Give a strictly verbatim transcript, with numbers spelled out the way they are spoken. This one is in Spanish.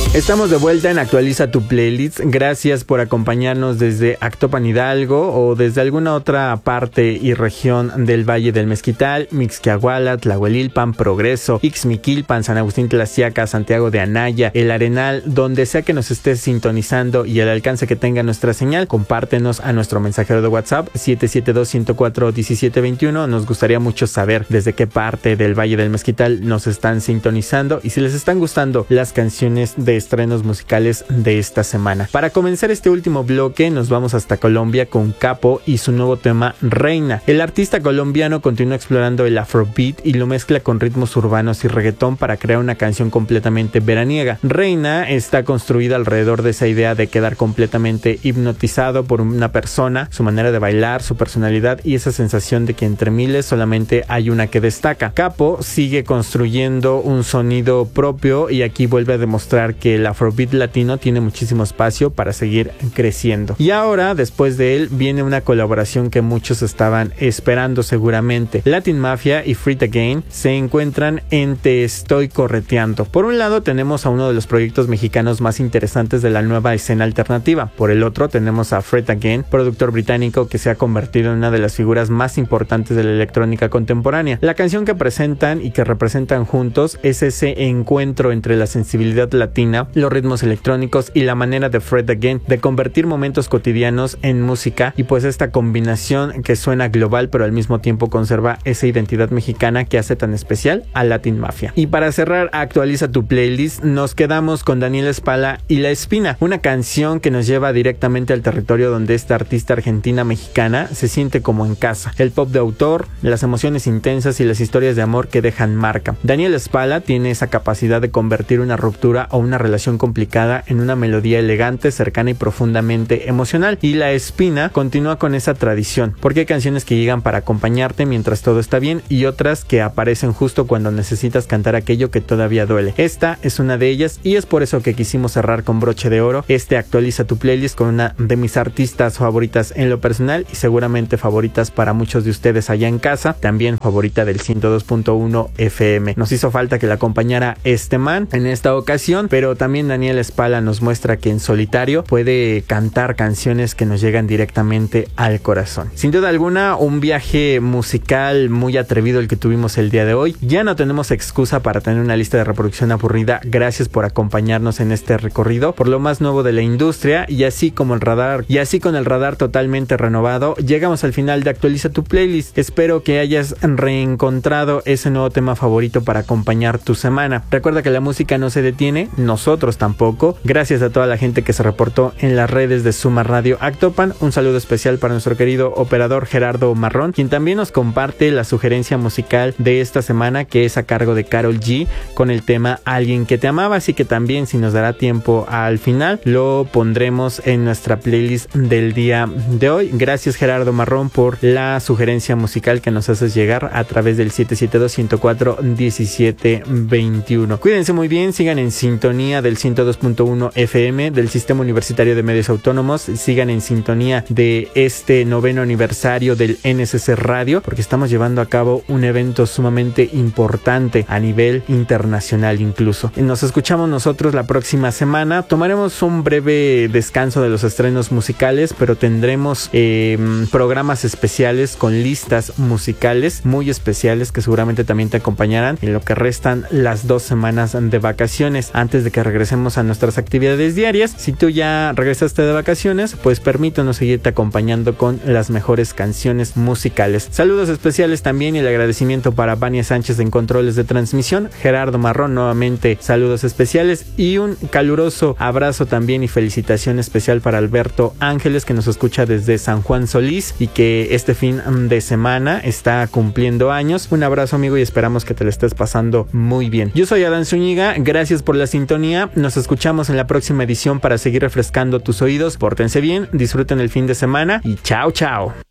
Estamos de vuelta en Actualiza tu Playlist. Gracias por acompañarnos desde Actopan Hidalgo o desde alguna otra parte y región del Valle del Mezquital, Mixquiahuala, Tlahuelilpan, Progreso, Ixmiquilpan, San Agustín Tlaxiaca, Santiago de Anaya, El Arenal, donde sea que nos estés sintonizando y el alcance que tenga nuestra señal. Compártenos a nuestro mensajero de WhatsApp siete siete dos, uno cero cuatro, uno siete dos uno. Nos gustaría mucho saber desde qué parte del Valle del Mezquital nos están sintonizando y si les están gustando las canciones de estrenos musicales de esta semana. Para comenzar este último bloque nos vamos hasta Colombia con Capo y su nuevo tema Reina. El artista colombiano continúa explorando el afrobeat y lo mezcla con ritmos urbanos y reggaetón para crear una canción completamente veraniega. Reina está construida alrededor de esa idea de quedar completamente hipnotizado por una persona, su manera de bailar, su personalidad y esa sensación de que entre miles solamente hay una que destaca. Capo sigue construyendo un sonido propio y aquí vuelve a demostrar que el afrobeat latino tiene muchísimo espacio para seguir creciendo. Y ahora, después de él, viene una colaboración que muchos estaban esperando seguramente. Latin Mafia y Fred Again se encuentran en Te Estoy Correteando. Por un lado tenemos a uno de los proyectos mexicanos más interesantes de la nueva escena alternativa. Por el otro tenemos a Fred Again, productor británico que se ha convertido en una de las figuras más importantes de la electrónica contemporánea. La canción que presentan y que representan juntos es ese encuentro entre la sensibilidad latina, los ritmos electrónicos y la manera de Fred Again de convertir momentos cotidianos en música, y pues esta combinación que suena global pero al mismo tiempo conserva esa identidad mexicana que hace tan especial a Latin Mafia. Y para cerrar Actualiza tu Playlist nos quedamos con Daniela Spala y La Espina, una canción que nos lleva directamente al territorio donde esta artista argentina mexicana se siente como en casa. El pop de autor, las emociones intensas y las historias de amor que dejan marca. Daniela Spala tiene esa capacidad de convertir una ruptura o una relación complicada en una melodía elegante, cercana y profundamente emocional. Y La Espina continúa con esa tradición, porque hay canciones que llegan para acompañarte mientras todo está bien y otras que aparecen justo cuando necesitas cantar aquello que todavía duele. Esta es una de ellas y es por eso que quisimos cerrar con broche de oro este Actualiza tu Playlist con una de mis artistas favoritas en lo personal y seguramente favoritas para muchos de ustedes allá en casa, también favorita del ciento dos punto uno F M. Nos hizo falta que la acompañara este man en esta ocasión, pero también Daniela Spala nos muestra que en solitario puede cantar canciones que nos llegan directamente al corazón. Sin duda alguna, un viaje musical muy atrevido el que tuvimos el día de hoy. Ya no tenemos excusa para tener una lista de reproducción aburrida. Gracias por acompañarnos en este recorrido por lo más nuevo de la industria, y así como el radar, y así con el radar totalmente renovado, llegamos al final de Actualiza tu Playlist. Espero que hayas reencontrado ese nuevo tema favorito para acompañar tu semana. Recuerda que la música no se detiene, nosotros tampoco. Gracias a toda la gente que se reportó en las redes de Suma Radio Actopan. Un saludo especial para nuestro querido operador Gerardo Marrón, quien también nos comparte la sugerencia musical de esta semana, que es a cargo de Karol G con el tema Alguien que te amaba, así que también, si nos dará tiempo al final, lo pondremos en nuestra playlist del día de hoy. Gracias Gerardo Marrón por la sugerencia musical que nos haces llegar a través del siete siete dos, uno cero cuatro, uno siete dos uno. Cuídense muy bien, sigan en sintonía del ciento dos punto uno F M del Sistema Universitario de Medios Autónomos, sigan en sintonía de este noveno aniversario del N S C Radio, porque estamos llevando a cabo un evento sumamente importante a nivel internacional incluso. Nos escuchamos nosotros la próxima semana. Tomaremos un breve descanso de los estrenos musicales, pero tendremos eh, programas especiales con listas musicales muy especiales que seguramente también te acompañarán en lo que restan las dos semanas de vacaciones antes de que regresemos a nuestras actividades diarias. Si tú ya regresaste de vacaciones, pues permítanos seguirte acompañando con las mejores canciones musicales. Saludos especiales también y el agradecimiento para Vania Sánchez en controles de transmisión, Gerardo Marrón nuevamente saludos especiales y un caluroso abrazo también y felicitación especial para Alberto Ángeles, que nos escucha desde San Juan Solís y que este fin de semana está cumpliendo años. Un abrazo amigo y esperamos que te lo estés pasando muy bien. Yo soy Adán Zúñiga, gracias por la sintonía, nos escuchamos en la próxima edición para seguir refrescando tus oídos. Pórtense bien, disfruten el fin de semana y chao chao.